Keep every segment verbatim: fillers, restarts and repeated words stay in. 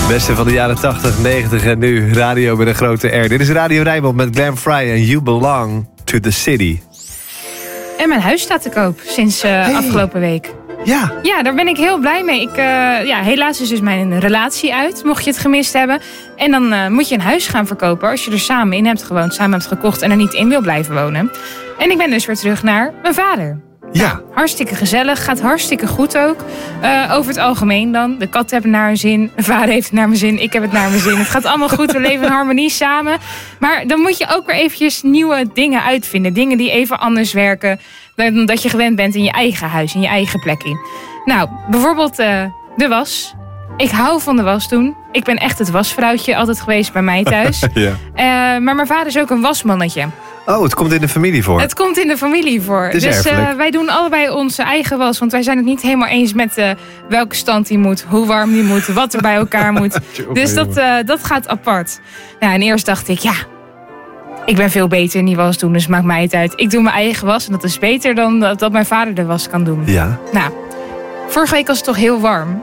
Beste van de jaren tachtig, negentig en nu radio met een grote R. Dit is Radio Rijnmond met Glenn Fry en You Belong to the City. En mijn huis staat te koop sinds uh, hey. afgelopen week. Ja. Ja, daar ben ik heel blij mee. Ik, uh, ja, helaas is dus mijn relatie uit, mocht je het gemist hebben. En dan uh, moet je een huis gaan verkopen als je er samen in hebt gewoond, samen hebt gekocht en er niet in wil blijven wonen. En ik ben dus weer terug naar mijn vader. Ja. Nou, hartstikke gezellig, gaat hartstikke goed ook. Uh, over het algemeen dan. De kat heeft het naar mijn zin, mijn vader heeft het naar mijn zin, ik heb het naar mijn zin. Het gaat allemaal goed, we leven in harmonie samen. Maar dan moet je ook weer eventjes nieuwe dingen uitvinden. Dingen die even anders werken dan dat je gewend bent in je eigen huis, in je eigen plek in. Nou, bijvoorbeeld uh, de was. Ik hou van de was doen. Ik ben echt het wasvrouwtje altijd geweest bij mij thuis. Ja. Uh, maar mijn vader is ook een wasmannetje. Oh, het komt in de familie voor. Het komt in de familie voor. Dus uh, wij doen allebei onze eigen was. Want wij zijn het niet helemaal eens met uh, welke stand die moet, hoe warm die moet, wat er bij elkaar moet. Dus dat, uh, dat gaat apart. Nou, en eerst dacht ik, ja, ik ben veel beter in die was doen, dus maakt mij het uit. Ik doe mijn eigen was en dat is beter dan dat, dat mijn vader de was kan doen. Ja. Nou, vorige week was het toch heel warm.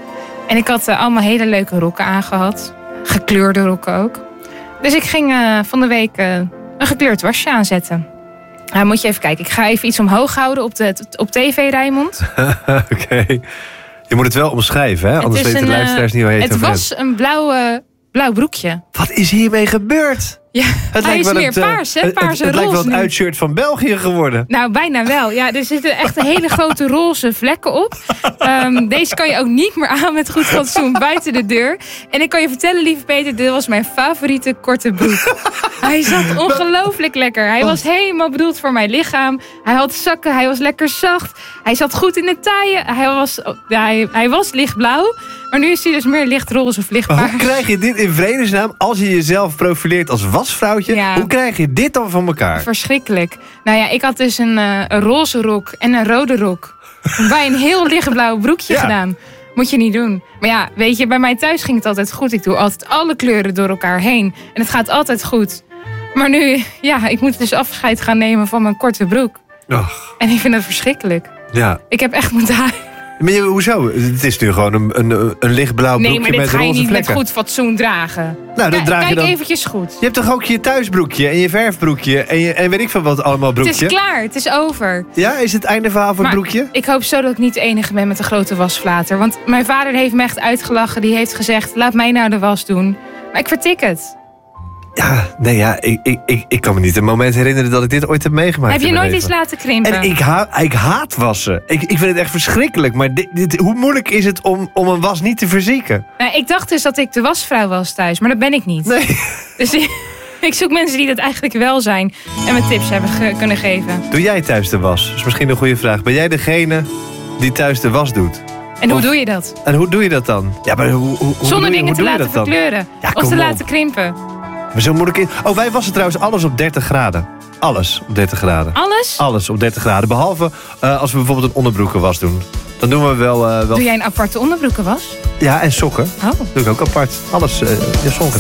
En ik had uh, allemaal hele leuke rokken aangehad. Gekleurde rokken ook. Dus ik ging uh, van de week uh, een gekleurd wasje aanzetten. Nou, moet je even kijken. Ik ga even iets omhoog houden op, de, op tv, Rijnmond. Oké. Okay. Je moet het wel omschrijven, hè? Anders weten de luisteraars niet waar je het over hebt. Het was een blauwe, blauw broekje. Wat is hiermee gebeurd? Ja, het hij is meer het, paars, hè? Paarse Het, het, het lijkt wel het uitshirt van België geworden. Nou, bijna wel. Ja, er zitten echt hele grote roze vlekken op. Um, deze kan je ook niet meer aan met goed fatsoen buiten de deur. En ik kan je vertellen, lieve Peter, dit was mijn favoriete korte broek. Hij zat ongelooflijk lekker. Hij was helemaal bedoeld voor mijn lichaam. Hij had zakken, hij was lekker zacht. Hij zat goed in de taille. Hij was, ja, hij, hij was lichtblauw. Maar nu is hij dus meer lichtroze of lichtpaars. Maar hoe krijg je dit in vredesnaam als je jezelf profileert als wasvrouwtje? Ja. Hoe krijg je dit dan van elkaar? Verschrikkelijk. Nou ja, ik had dus een, uh, een roze rok en een rode rok. Bij een heel lichtblauw broekje ja. gedaan. Moet je niet doen. Maar ja, weet je, bij mij thuis ging het altijd goed. Ik doe altijd alle kleuren door elkaar heen. En het gaat altijd goed. Maar nu, ja, ik moet dus afscheid gaan nemen van mijn korte broek. Och. En ik vind het verschrikkelijk. Ja. Ik heb echt moeten huilen. Maar je, hoezo? Het is nu gewoon een, een, een lichtblauw broekje met roze vlekken. Nee, maar dit ga je niet vlekken. Met goed fatsoen dragen. Nou, dat draag Kijk je dan eventjes goed. Je hebt toch ook je thuisbroekje en je verfbroekje en, je, en weet ik veel wat allemaal broekje? Het is klaar, het is over. Ja, is het einde verhaal voor maar het broekje? Ik hoop zo dat ik niet de enige ben met een grote wasflater. Want mijn vader heeft me echt uitgelachen. Die heeft gezegd, laat mij nou de was doen. Maar ik vertik het. Ja, nee, ja, ik, ik, ik, ik kan me niet een moment herinneren dat ik dit ooit heb meegemaakt. Heb je nooit leven. iets laten krimpen? En ik, ha- ik haat wassen. Ik, ik vind het echt verschrikkelijk. Maar dit, dit, hoe moeilijk is het om, om een was niet te verzieken? Nou, ik dacht dus dat ik de wasvrouw was thuis, maar dat ben ik niet. Nee. Dus ik, ik zoek mensen die dat eigenlijk wel zijn en me tips hebben ge- kunnen geven. Doe jij thuis de was? Dat is misschien een goede vraag. Ben jij degene die thuis de was doet? En hoe of, doe je dat? En hoe doe je dat dan? Ja, maar hoe, hoe, Zonder hoe dingen doe je, hoe te doe laten verkleuren. Ja, of te op. laten krimpen. Maar zo moeilijk in. Oh, wij wassen trouwens alles op dertig graden. Alles op dertig graden. Alles? Alles op dertig graden. Behalve uh, als we bijvoorbeeld een onderbroekenwas doen. Dan doen we wel... Uh, wel... Doe jij een aparte onderbroekenwas? Ja, en sokken. Oh. Doe ik ook apart. Alles, uh, ja, sokken.